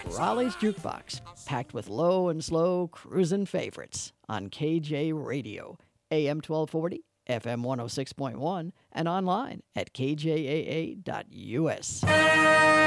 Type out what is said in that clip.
Raleigh's Jukebox, packed with low and slow cruisin' favorites on KJ Radio, AM 1240, FM 106.1, and online at kjaa.us.